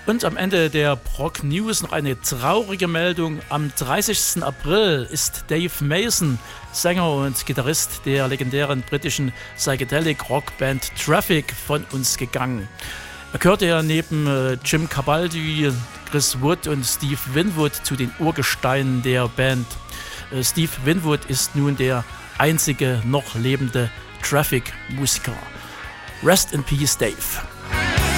Und am Ende der Prog News noch eine traurige Meldung. Am 30. April ist Dave Mason, Sänger und Gitarrist der legendären britischen Psychedelic Rockband Traffic, von uns gegangen. Er gehörte ja neben Jim Cabaldi, Chris Wood und Steve Winwood zu den Urgesteinen der Band. Steve Winwood ist nun der einzige noch lebende Traffic-Musiker. Rest in Peace, Dave.